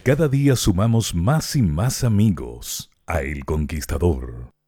Cada día sumamos más y más amigos a El Conquistador.